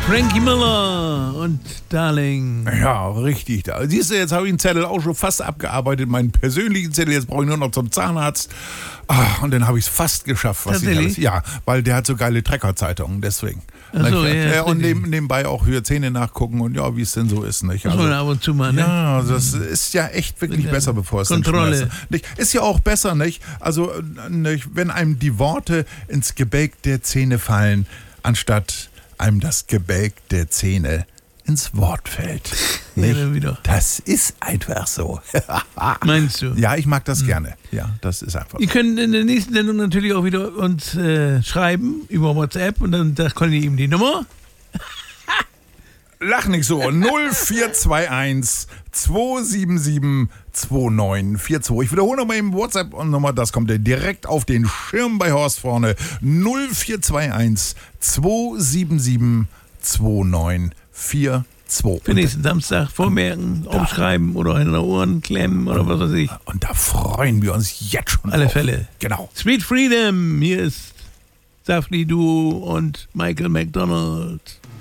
Frankie Miller und Darling. Ja, richtig. Siehst du, jetzt habe ich den Zettel auch schon fast abgearbeitet, meinen persönlichen Zettel. Jetzt brauche ich nur noch zum Zahnarzt. Und dann habe ich es fast geschafft. Ja, weil der hat so geile Trecker-Zeitungen, deswegen. Ach so, ja, und nebenbei auch für Zähne nachgucken und ja, wie es denn so ist. Nicht? Also, muss man ab und zu mal, ne? Ja, das ist ja echt wirklich besser, bevor es Kontrolle. Nicht? Ist ja auch besser, nicht? Also, nicht, wenn einem die Worte ins Gebälk der Zähne fallen, anstatt einem das Gebälk der Zähne ins Wort fällt. Nicht? Ja, wieder. Das ist einfach so. Meinst du? Ja, ich mag das gerne. Ja, das ist einfach Ihr so. könnt in der nächsten Sendung natürlich auch wieder uns schreiben über WhatsApp und dann sagt Conny ihm die Nummer. Lach nicht so. 0421 277 2942. Ich wiederhole nochmal eben WhatsApp-Nummer, das kommt direkt auf den Schirm bei Horst vorne. 0421 277 2942. Für nächsten Samstag vormerken, aufschreiben oder in den Ohren klemmen oder was weiß ich. Und da freuen wir uns jetzt schon Alle drauf. Fälle. Genau. Sweet Freedom, hier ist Safri Duo und Michael McDonald.